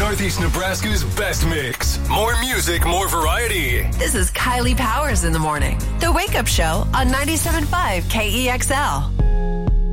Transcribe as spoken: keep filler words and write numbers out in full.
Northeast Nebraska's best mix. More music, more variety. This is Kylie Powers in the morning. The Wake Up Show on ninety-seven point five K E X L.